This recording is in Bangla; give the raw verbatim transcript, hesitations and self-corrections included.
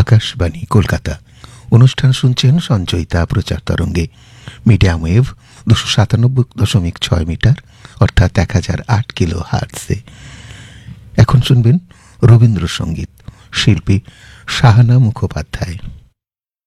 আকাশবাণী কলকাতা। অনুষ্ঠান শুনছেন সঞ্চয়িতা প্রচার তরঙ্গে, মিডিয়াম ওয়েভ দুশো সাতানব্বই দশমিক ছয় মিটার অর্থাৎ এক হাজার আট কিলো হার্টসে। এখন শুনবেন রবীন্দ্রসঙ্গীত, শিল্পী শাহানা মুখোপাধ্যায়।